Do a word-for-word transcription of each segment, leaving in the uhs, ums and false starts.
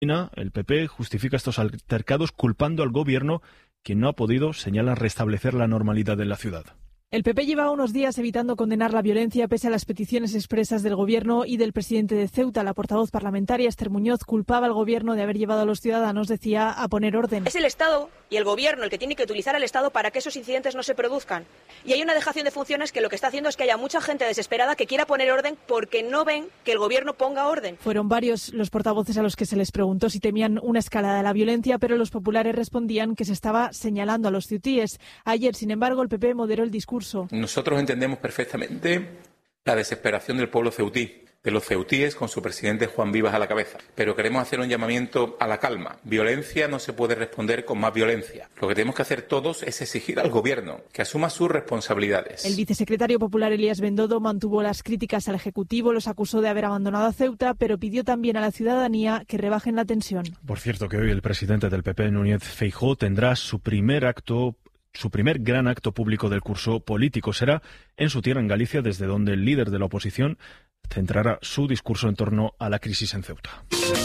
El P P justifica estos altercados culpando al gobierno, quien no ha podido, señalan, restablecer la normalidad en la ciudad. El P P lleva unos días evitando condenar la violencia pese a las peticiones expresas del Gobierno y del presidente de Ceuta. La portavoz parlamentaria, Esther Muñoz, culpaba al Gobierno de haber llevado a los ciudadanos, decía, a poner orden. Es el Estado y el Gobierno el que tiene que utilizar al Estado para que esos incidentes no se produzcan. Y hay una dejación de funciones que lo que está haciendo es que haya mucha gente desesperada que quiera poner orden porque no ven que el Gobierno ponga orden. Fueron varios los portavoces a los que se les preguntó si temían una escalada de la violencia, pero los populares respondían que se estaba señalando a los ceutíes. Ayer, sin embargo, el P P moderó el discurso. Nosotros entendemos perfectamente la desesperación del pueblo ceutí, de los ceutíes con su presidente Juan Vivas a la cabeza. Pero queremos hacer un llamamiento a la calma. Violencia no se puede responder con más violencia. Lo que tenemos que hacer todos es exigir al Gobierno que asuma sus responsabilidades. El vicesecretario popular Elías Bendodo mantuvo las críticas al Ejecutivo, los acusó de haber abandonado a Ceuta, pero pidió también a la ciudadanía que rebajen la tensión. Por cierto, que hoy el presidente del P P, Núñez Feijóo, tendrá su primer acto Su primer gran acto público del curso político será en su tierra, en Galicia, desde donde el líder de la oposición centrará su discurso en torno a la crisis en Ceuta.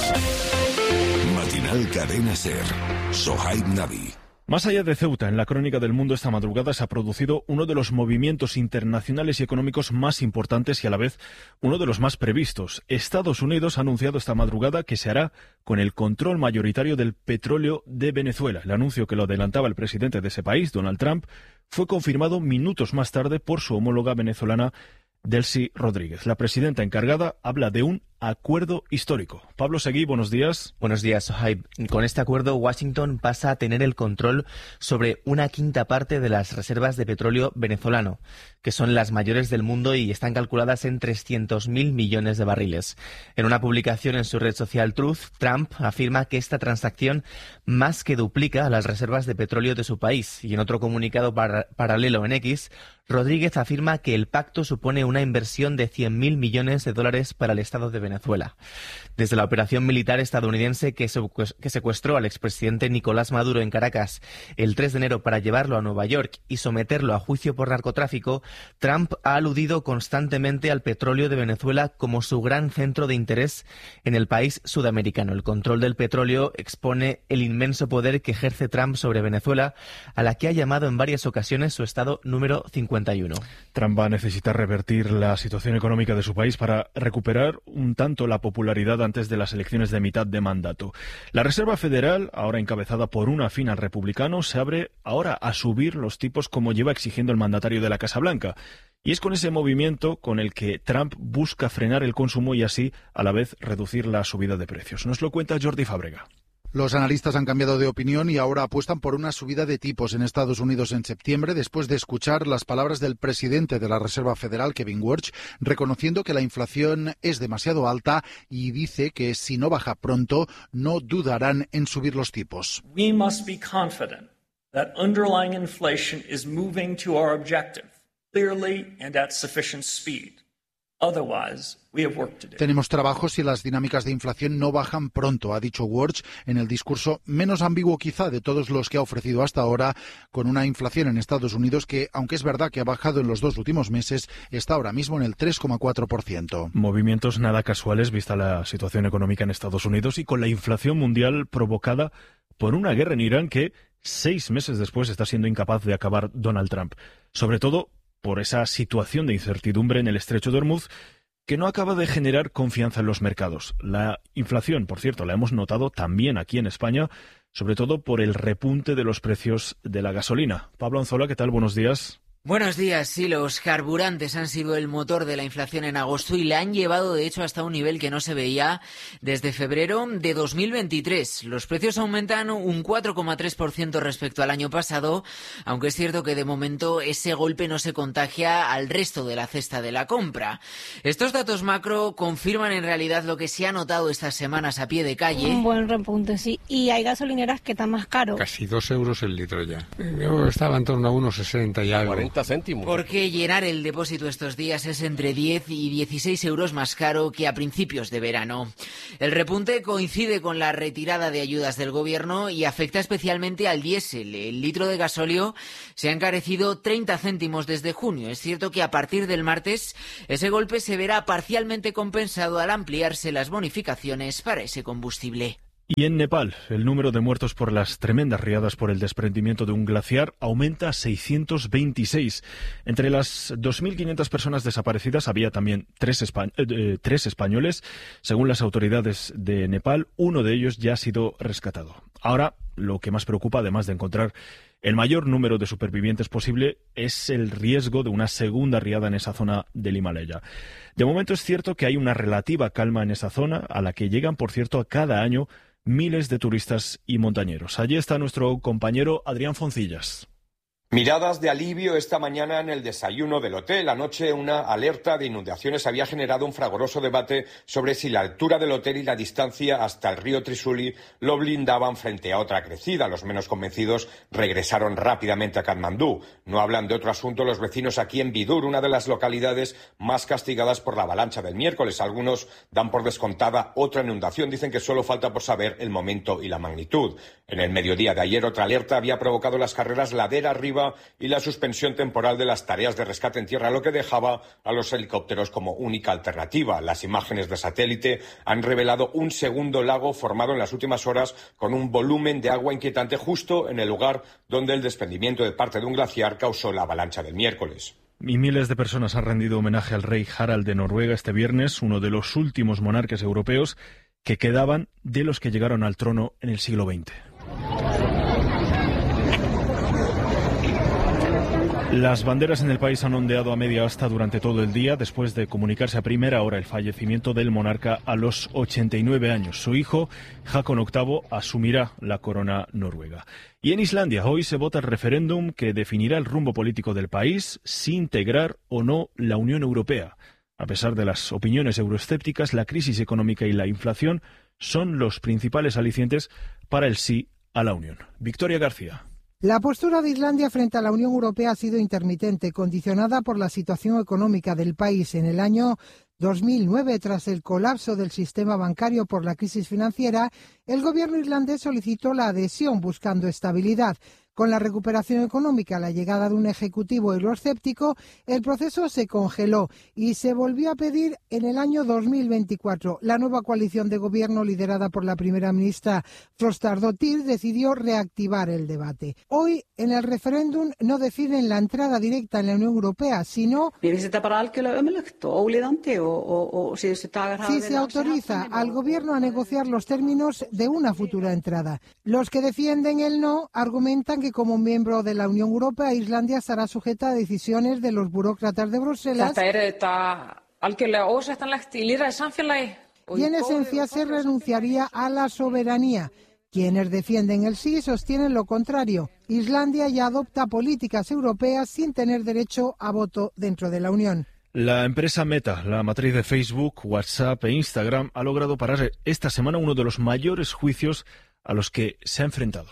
Matinal Cadena Ser. Sohaib Nabi. Más allá de Ceuta, en la crónica del mundo esta madrugada se ha producido uno de los movimientos internacionales y económicos más importantes y a la vez uno de los más previstos. Estados Unidos ha anunciado esta madrugada que se hará con el control mayoritario del petróleo de Venezuela. El anuncio, que lo adelantaba el presidente de ese país, Donald Trump, fue confirmado minutos más tarde por su homóloga venezolana, Delcy Rodríguez. La presidenta encargada habla de un acuerdo histórico. Pablo Seguí, buenos días. Buenos días, Sohaib. Con este acuerdo, Washington pasa a tener el control sobre una quinta parte de las reservas de petróleo venezolano, que son las mayores del mundo y están calculadas en trescientos mil millones de barriles. En una publicación en su red social Truth, Trump afirma que esta transacción más que duplica las reservas de petróleo de su país. Y en otro comunicado par- paralelo en X, Rodríguez afirma que el pacto supone una inversión de cien mil millones de dólares para el Estado de Venezuela. Desde la operación militar estadounidense que secuestró al expresidente Nicolás Maduro en Caracas el tres de enero para llevarlo a Nueva York y someterlo a juicio por narcotráfico, Trump ha aludido constantemente al petróleo de Venezuela como su gran centro de interés en el país sudamericano. El control del petróleo expone el inmenso poder que ejerce Trump sobre Venezuela, a la que ha llamado en varias ocasiones su estado número cincuenta y uno. Trump va a necesitar revertir la situación económica de su país para recuperar un tanto la popularidad antes de las elecciones de mitad de mandato. La Reserva Federal, ahora encabezada por un afín al republicano, se abre ahora a subir los tipos como lleva exigiendo el mandatario de la Casa Blanca. Y es con ese movimiento con el que Trump busca frenar el consumo y así, a la vez, reducir la subida de precios. Nos lo cuenta Jordi Fábrega. Los analistas han cambiado de opinión y ahora apuestan por una subida de tipos en Estados Unidos en septiembre, después de escuchar las palabras del presidente de la Reserva Federal, Kevin Warsh, reconociendo que la inflación es demasiado alta y dice que si no baja pronto, no dudarán en subir los tipos. We must be confident that underlying inflation is moving to our objective clearly and at sufficient speed. Otherwise, we have work to do. Tenemos trabajo si las dinámicas de inflación no bajan pronto, ha dicho Warsh en el discurso menos ambiguo quizá de todos los que ha ofrecido hasta ahora, con una inflación en Estados Unidos que, aunque es verdad que ha bajado en los dos últimos meses, está ahora mismo en el tres coma cuatro por ciento. Movimientos nada casuales vista la situación económica en Estados Unidos y con la inflación mundial provocada por una guerra en Irán que, seis meses después, está siendo incapaz de acabar Donald Trump. Sobre todo por esa situación de incertidumbre en el estrecho de Hormuz que no acaba de generar confianza en los mercados. La inflación, por cierto, la hemos notado también aquí en España, sobre todo por el repunte de los precios de la gasolina. Pablo Anzola, ¿qué tal? Buenos días. Buenos días. Sí, los carburantes han sido el motor de la inflación en agosto y la han llevado, de hecho, hasta un nivel que no se veía desde febrero de dos mil veintitrés. Los precios aumentan un cuatro coma tres por ciento respecto al año pasado, aunque es cierto que de momento ese golpe no se contagia al resto de la cesta de la compra. Estos datos macro confirman en realidad lo que se ha notado estas semanas a pie de calle. Un buen repunte, sí. Y hay gasolineras que están más caros. Casi dos euros el litro ya. Yo estaba en torno a unos sesenta y algo. cuarenta céntimos. Porque llenar el depósito estos días es entre diez y dieciséis euros más caro que a principios de verano. El repunte coincide con la retirada de ayudas del gobierno y afecta especialmente al diésel. El litro de gasóleo se ha encarecido treinta céntimos desde junio. Es cierto que a partir del martes ese golpe se verá parcialmente compensado al ampliarse las bonificaciones para ese combustible. Y en Nepal, el número de muertos por las tremendas riadas por el desprendimiento de un glaciar aumenta a seiscientos veintiséis. Entre las dos mil quinientas personas desaparecidas había también tres, espa- eh, tres españoles. Según las autoridades de Nepal, uno de ellos ya ha sido rescatado. Ahora, lo que más preocupa, además de encontrar el mayor número de supervivientes posible, es el riesgo de una segunda riada en esa zona del Himalaya. De momento es cierto que hay una relativa calma en esa zona, a la que llegan, por cierto, a cada año miles de turistas y montañeros. Allí está nuestro compañero Adrián Foncillas. Miradas de alivio esta mañana en el desayuno del hotel. Anoche una alerta de inundaciones había generado un fragoroso debate sobre si la altura del hotel y la distancia hasta el río Trishuli lo blindaban frente a otra crecida. Los menos convencidos regresaron rápidamente a Katmandú. No hablan de otro asunto los vecinos aquí en Bidur, una de las localidades más castigadas por la avalancha del miércoles. Algunos dan por descontada otra inundación. Dicen que solo falta por saber el momento y la magnitud. En el mediodía de ayer otra alerta había provocado las carreras ladera arriba y la suspensión temporal de las tareas de rescate en tierra, lo que dejaba a los helicópteros como única alternativa. Las imágenes de satélite han revelado un segundo lago formado en las últimas horas con un volumen de agua inquietante justo en el lugar donde el desprendimiento de parte de un glaciar causó la avalancha del miércoles. Y miles de personas han rendido homenaje al rey Harald de Noruega este viernes, uno de los últimos monarcas europeos que quedaban de los que llegaron al trono en el siglo veinte. Las banderas en el país han ondeado a media asta durante todo el día después de comunicarse a primera hora el fallecimiento del monarca a los ochenta y nueve años. Su hijo, Haakon octavo, asumirá la corona noruega. Y en Islandia hoy se vota el referéndum que definirá el rumbo político del país, si integrar o no la Unión Europea. A pesar de las opiniones euroescépticas, la crisis económica y la inflación son los principales alicientes para el sí a la Unión. Victoria García. La postura de Islandia frente a la Unión Europea ha sido intermitente, condicionada por la situación económica del país. En el año dos mil nueve, tras el colapso del sistema bancario por la crisis financiera, el gobierno irlandés solicitó la adhesión buscando estabilidad. Con la recuperación económica, la llegada de un ejecutivo euroscéptico, el proceso se congeló y se volvió a pedir en el año dos mil veinticuatro. La nueva coalición de gobierno, liderada por la primera ministra Frostadóttir, decidió reactivar el debate. Hoy, en el referéndum, no deciden la entrada directa en la Unión Europea, sino si se autoriza al gobierno a negociar los términos de una futura entrada. Los que defienden el no argumentan que que como miembro de la Unión Europea, Islandia estará sujeta a decisiones de los burócratas de Bruselas. Y en esencia se renunciaría a la soberanía. Quienes defienden el sí sostienen lo contrario. Islandia ya adopta políticas europeas sin tener derecho a voto dentro de la Unión. La empresa Meta, la matriz de Facebook, WhatsApp e Instagram, ha logrado parar esta semana uno de los mayores juicios a los que se ha enfrentado.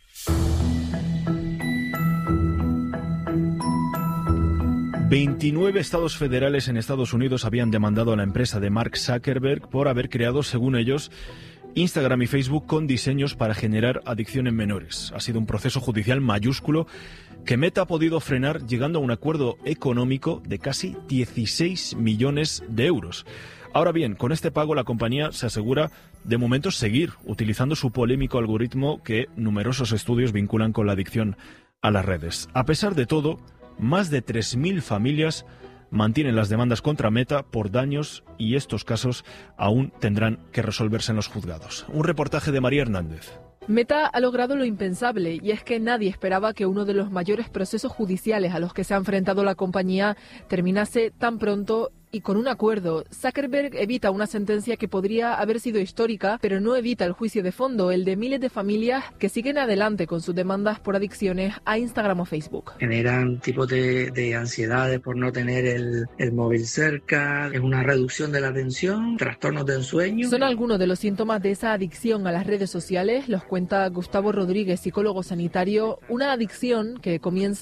veintinueve estados federales en Estados Unidos habían demandado a la empresa de Mark Zuckerberg por haber creado, según ellos, Instagram y Facebook con diseños para generar adicción en menores. Ha sido un proceso judicial mayúsculo que Meta ha podido frenar llegando a un acuerdo económico de casi dieciséis millones de euros. Ahora bien, con este pago la compañía se asegura de momento seguir utilizando su polémico algoritmo que numerosos estudios vinculan con la adicción a las redes. A pesar de todo, más de tres mil familias mantienen las demandas contra Meta por daños y estos casos aún tendrán que resolverse en los juzgados. Un reportaje de María Hernández. Meta ha logrado lo impensable, y es que nadie esperaba que uno de los mayores procesos judiciales a los que se ha enfrentado la compañía terminase tan pronto y con un acuerdo. Zuckerberg evita una sentencia que podría haber sido histórica, pero no evita el juicio de fondo, el de miles de familias que siguen adelante con sus demandas por adicciones a Instagram o Facebook. Generan tipos de, de ansiedades por no tener el, el móvil cerca, es una reducción de la atención, trastornos de ensueño. Son algunos de los síntomas de esa adicción a las redes sociales, los cuenta Gustavo Rodríguez, psicólogo sanitario, una adicción que comienza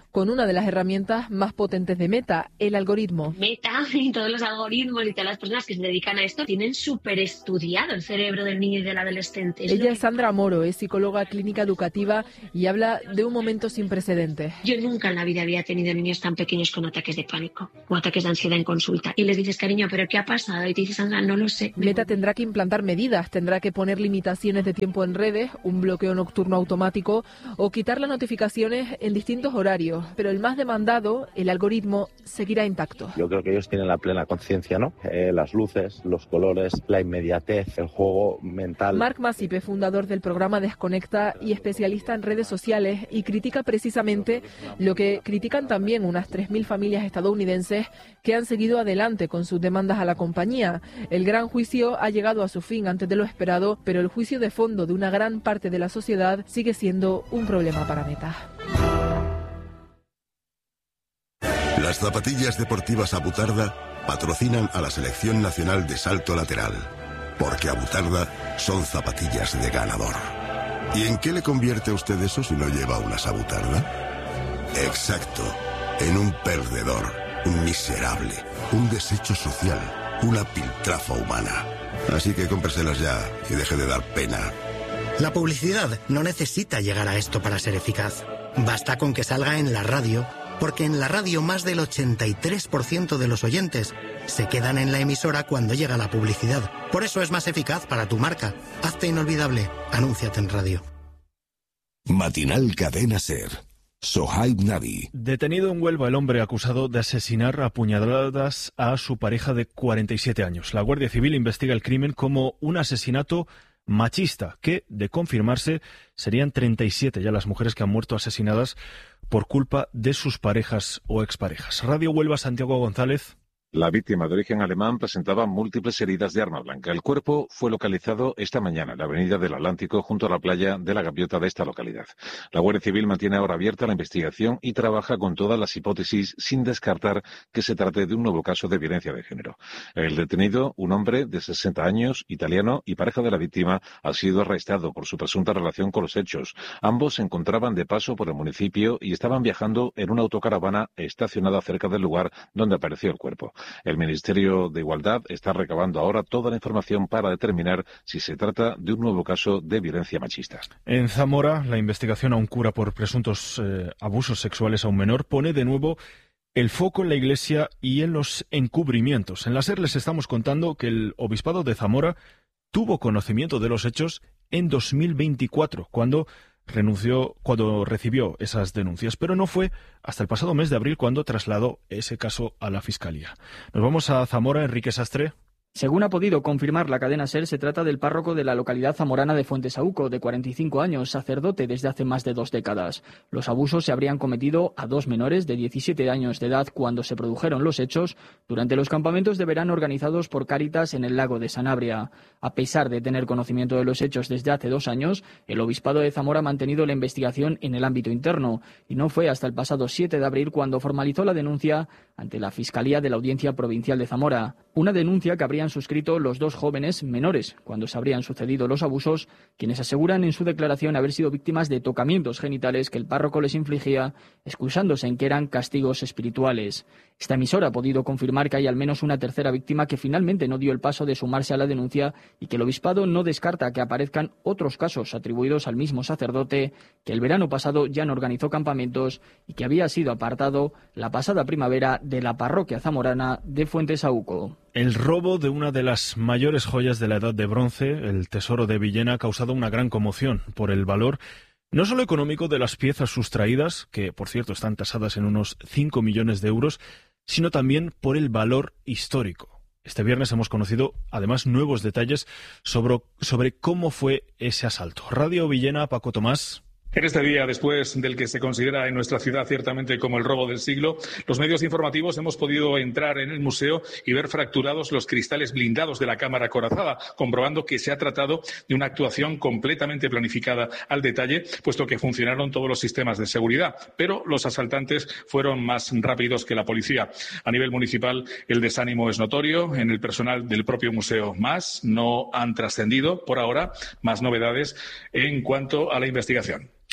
con una de las herramientas más potentes de Meta, el algoritmo. Meta y todos los algoritmos y todas las personas que se dedican a esto tienen súper estudiado el cerebro del niño y del adolescente. Es Ella es Sandra Moro, es psicóloga clínica educativa y habla de un momento sin precedentes. Yo nunca en la vida había tenido niños tan pequeños con ataques de pánico o ataques de ansiedad en consulta. Y les dices, cariño, ¿pero qué ha pasado? Y te dices, Sandra, no lo sé. Meta tendrá que implantar medidas, tendrá que poner limitaciones de tiempo en redes, un bloqueo nocturno automático o quitar las notificaciones en distintos horarios. Pero el más demandado, el algoritmo, seguirá intacto. Yo creo que ellos tienen la plena conciencia, ¿no? Eh, las luces, los colores, la inmediatez, el juego mental. Marc Masipe, fundador del programa Desconecta y especialista en redes sociales, y critica precisamente lo que critican también unas tres mil familias estadounidenses que han seguido adelante con sus demandas a la compañía. El gran juicio ha llegado a su fin antes de lo esperado, pero el juicio de fondo de una gran parte de la sociedad sigue siendo un problema para Meta. Las zapatillas deportivas Abutarda patrocinan a la Selección Nacional de Salto Lateral, porque Abutarda son zapatillas de ganador. ¿Y en qué le convierte a usted eso si no lleva unas Abutarda? Exacto, en un perdedor, un miserable, un desecho social, una piltrafa humana. Así que cómpreselas ya y deje de dar pena. La publicidad no necesita llegar a esto para ser eficaz. Basta con que salga en la radio, porque en la radio más del ochenta y tres por ciento de los oyentes se quedan en la emisora cuando llega la publicidad. Por eso es más eficaz para tu marca. Hazte inolvidable. Anúnciate en radio. Matinal Cadena Ser. Sohaib Navi. Detenido en Huelva el hombre acusado de asesinar a puñaladas a su pareja de cuarenta y siete años. La Guardia Civil investiga el crimen como un asesinato machista, que, de confirmarse, serían treinta y siete ya las mujeres que han muerto asesinadas por culpa de sus parejas o exparejas. Radio Huelva, Santiago González. La víctima de origen alemán presentaba múltiples heridas de arma blanca. El cuerpo fue localizado esta mañana en la avenida del Atlántico, junto a la playa de la Gaviota de esta localidad. La Guardia Civil mantiene ahora abierta la investigación y trabaja con todas las hipótesis sin descartar que se trate de un nuevo caso de violencia de género. El detenido, un hombre de sesenta años, italiano y pareja de la víctima, ha sido arrestado por su presunta relación con los hechos. Ambos se encontraban de paso por el municipio y estaban viajando en una autocaravana estacionada cerca del lugar donde apareció el cuerpo. El Ministerio de Igualdad está recabando ahora toda la información para determinar si se trata de un nuevo caso de violencia machista. En Zamora, la investigación a un cura por presuntos eh, abusos sexuales a un menor pone de nuevo el foco en la Iglesia y en los encubrimientos. En la SER les estamos contando que el Obispado de Zamora tuvo conocimiento de los hechos en dos mil veinticuatro, cuando renunció, cuando recibió esas denuncias, pero no fue hasta el pasado mes de abril cuando trasladó ese caso a la Fiscalía. Nos vamos a Zamora, Enrique Sastre. Según ha podido confirmar la cadena SER, se trata del párroco de la localidad zamorana de Fuentesauco, de cuarenta y cinco años, sacerdote desde hace más de dos décadas. Los abusos se habrían cometido a dos menores de diecisiete años de edad cuando se produjeron los hechos durante los campamentos de verano organizados por Cáritas en el lago de Sanabria. A pesar de tener conocimiento de los hechos desde hace dos años, el Obispado de Zamora ha mantenido la investigación en el ámbito interno y no fue hasta el pasado siete de abril cuando formalizó la denuncia ante la Fiscalía de la Audiencia Provincial de Zamora. Una denuncia que habrían suscrito los dos jóvenes menores cuando se habrían sucedido los abusos, quienes aseguran en su declaración haber sido víctimas de tocamientos genitales que el párroco les infligía, excusándose en que eran castigos espirituales. Esta emisora ha podido confirmar que hay al menos una tercera víctima que finalmente no dio el paso de sumarse a la denuncia y que el obispado no descarta que aparezcan otros casos atribuidos al mismo sacerdote que el verano pasado ya no organizó campamentos y que había sido apartado la pasada primavera de la parroquia zamorana de Fuentesauco. El robo de una de las mayores joyas de la Edad de Bronce, el Tesoro de Villena, ha causado una gran conmoción por el valor no solo económico de las piezas sustraídas, que por cierto están tasadas en unos cinco millones de euros, sino también por el valor histórico. Este viernes hemos conocido además nuevos detalles sobre, sobre cómo fue ese asalto. Radio Villena, Paco Tomás. En este día, después del que se considera en nuestra ciudad ciertamente como el robo del siglo, los medios informativos hemos podido entrar en el museo y ver fracturados los cristales blindados de la cámara acorazada, comprobando que se ha tratado de una actuación completamente planificada al detalle, puesto que funcionaron todos los sistemas de seguridad. Pero los asaltantes fueron más rápidos que la policía. A nivel municipal, el desánimo es notorio. En el personal del propio museo más no han trascendido, por ahora, más novedades en cuanto a la investigación.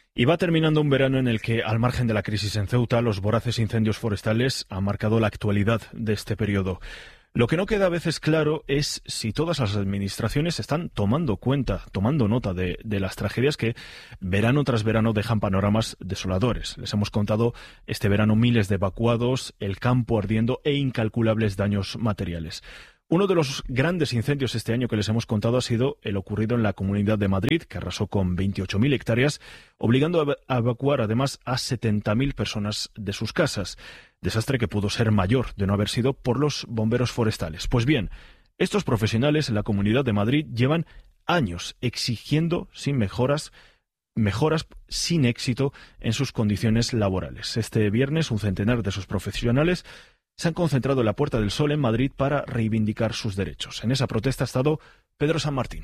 Y va terminando un verano en el que, al margen de la crisis en Ceuta, los voraces incendios forestales han marcado la actualidad de este periodo. Lo que no queda a veces claro es si todas las administraciones están tomando cuenta, tomando nota de, de las tragedias que verano tras verano dejan panoramas desoladores. Les hemos contado este verano miles de evacuados, el campo ardiendo e incalculables daños materiales. Uno de los grandes incendios este año que les hemos contado ha sido el ocurrido en la Comunidad de Madrid, que arrasó con veintiocho mil hectáreas, obligando a evacuar además a setenta mil personas de sus casas. Desastre que pudo ser mayor de no haber sido por los bomberos forestales. Pues bien, estos profesionales en la Comunidad de Madrid llevan años exigiendo sin mejoras, mejoras sin éxito en sus condiciones laborales. Este viernes un centenar de esos profesionales se han concentrado en la Puerta del Sol en Madrid para reivindicar sus derechos. En esa protesta ha estado Pedro San Martín.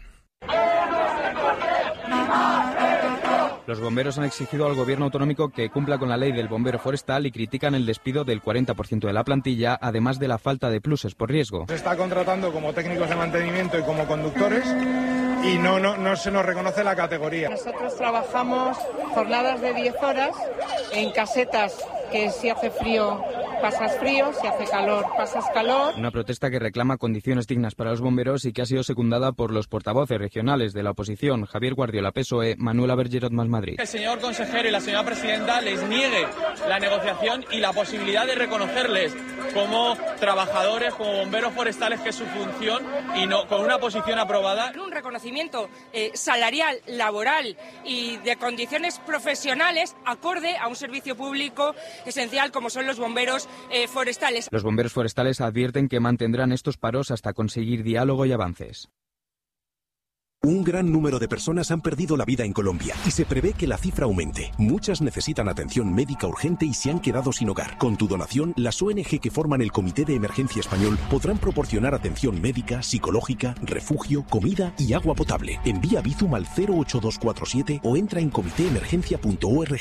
Los bomberos han exigido al gobierno autonómico que cumpla con la ley del bombero forestal y critican el despido del cuarenta por ciento de la plantilla, además de la falta de pluses por riesgo. Se está contratando como técnicos de mantenimiento y como conductores y no, no, no se nos reconoce la categoría. Nosotros trabajamos jornadas de diez horas en casetas que si hace frío pasas frío, si hace calor pasas calor. Una protesta que reclama condiciones dignas para los bomberos y que ha sido secundada por los portavoces regionales de la oposición, Javier Guardiola, P S O E, Manuela Bergerot más Madrid. El señor consejero y la señora presidenta les niegue la negociación y la posibilidad de reconocerles como trabajadores, como bomberos forestales, que es su función, y no con una posición aprobada. Un reconocimiento eh, salarial, laboral y de condiciones profesionales acorde a un servicio público esencial como son los bomberos eh, forestales. Los bomberos forestales advierten que mantendrán estos paros hasta conseguir diálogo y avances. Un gran número de personas han perdido la vida en Colombia y se prevé que la cifra aumente. Muchas necesitan atención médica urgente y se han quedado sin hogar. Con tu donación, las O N G que forman el Comité de Emergencia Español podrán proporcionar atención médica, psicológica, refugio, comida y agua potable. Envía Bizum al cero ocho dos cuatro siete o entra en comité emergencia punto org.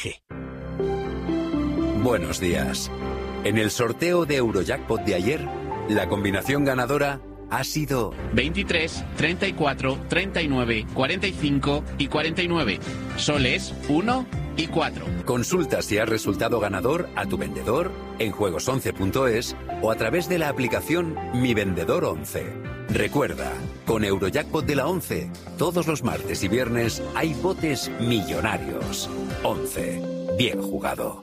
Buenos días. En el sorteo de Eurojackpot de ayer, la combinación ganadora ha sido veintitrés, treinta y cuatro, treinta y nueve, cuarenta y cinco y cuarenta y nueve. Soles uno y cuatro. Consulta si has resultado ganador a tu vendedor en juegos once punto es o a través de la aplicación Mi Vendedor once. Recuerda, con Eurojackpot de la once, todos los martes y viernes hay botes millonarios. once. Bien jugado.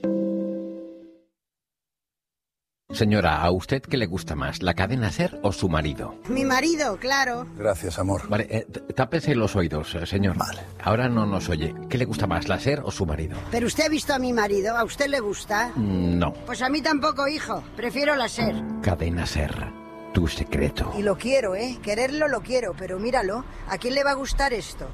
Señora, ¿a usted qué le gusta más, la cadena SER o su marido? Mi marido, claro. Gracias, amor. Vale, eh, tápese los oídos, eh, señor. Vale. Ahora no nos oye. ¿Qué le gusta más, la SER o su marido? Pero usted ha visto a mi marido, ¿a usted le gusta? Mm, no. Pues a mí tampoco, hijo. Prefiero la SER. Cadena SER, tu secreto. Y lo quiero, ¿eh? Quererlo lo quiero, pero míralo, ¿a quién le va a gustar esto?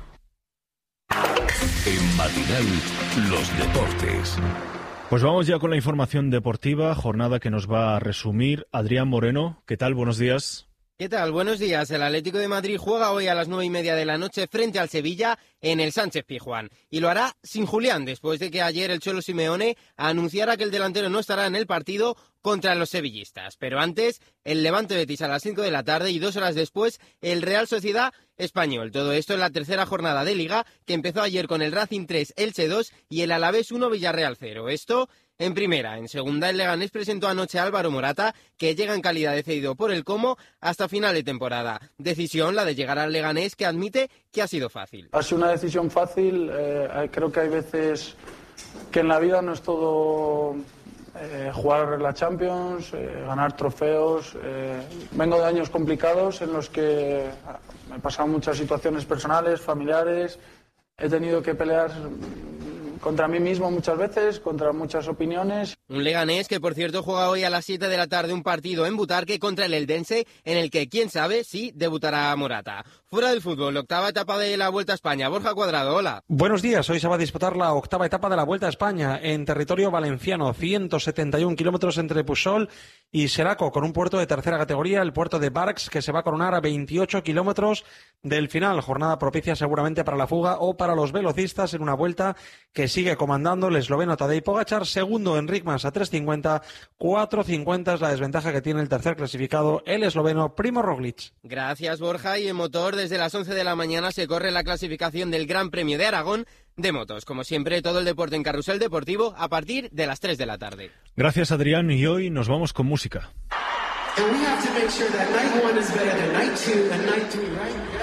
En Matinal, los deportes. Pues vamos ya con la información deportiva, jornada que nos va a resumir Adrián Moreno. ¿Qué tal? Buenos días. ¿Qué tal? Buenos días. El Atlético de Madrid juega hoy a las nueve y media de la noche frente al Sevilla en el Sánchez-Pizjuán. Y lo hará sin Julián, después de que ayer el Cholo Simeone anunciara que el delantero no estará en el partido contra los sevillistas. Pero antes, el Levante Betis a las cinco de la tarde y dos horas después, el Real Sociedad Español. Todo esto en la tercera jornada de Liga, que empezó ayer con el Racing tres, Elche dos y el Alavés uno, Villarreal cero. Esto en primera. En segunda, el Leganés presentó anoche a Álvaro Morata, que llega en calidad de cedido por el Como hasta final de temporada. Decisión, la de llegar al Leganés, que admite que ha sido fácil. Ha sido una decisión fácil. Eh, creo que hay veces que en la vida no es todo eh, jugar la Champions, eh, ganar trofeos. Eh, vengo de años complicados en los que me han pasado muchas situaciones personales, familiares. He tenido que pelear contra mí mismo muchas veces, contra muchas opiniones. Un Leganés que, por cierto, juega hoy a las siete de la tarde un partido en Butarque contra el Eldense, en el que, quién sabe, si debutará Morata. Fuera del fútbol, octava etapa de la Vuelta a España. Borja Cuadrado, hola. Buenos días. Hoy se va a disputar la octava etapa de la Vuelta a España en territorio valenciano. ciento setenta y un kilómetros entre Pusol y Seraco, con un puerto de tercera categoría, el puerto de Barx, que se va a coronar a veintiocho kilómetros del final. Jornada propicia seguramente para la fuga o para los velocistas en una vuelta que sigue comandando el esloveno Tadej Pogačar, segundo Enric Mas a tres cincuenta, cuatro cincuenta es la desventaja que tiene el tercer clasificado, el esloveno Primo Roglic. Gracias, Borja. Y en motor, desde las once de la mañana se corre la clasificación del Gran Premio de Aragón. de motos. Como siempre, todo el deporte en Carrusel Deportivo a partir de las tres de la tarde. Gracias, Adrián, y hoy nos vamos con música. And we have to make sure that night one is better than night two and night three, right?